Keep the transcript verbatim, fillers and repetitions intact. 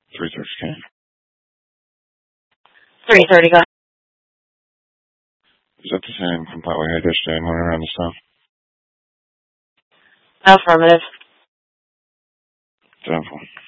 three thirty, okay? three thirty, go ahead. Is that the same complaint we had yesterday and went around the stuff? Affirmative. Doubtful.